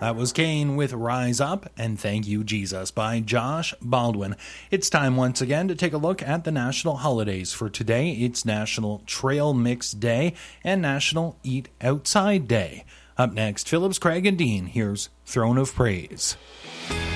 That was Kane with Rise Up and Thank You, Jesus by Josh Baldwin. It's time once again to take a look at the national holidays. For today, it's National Trail Mix Day and National Eat Outside Day. Up next, Phillips, Craig, and Dean. Here's Throne of Praise.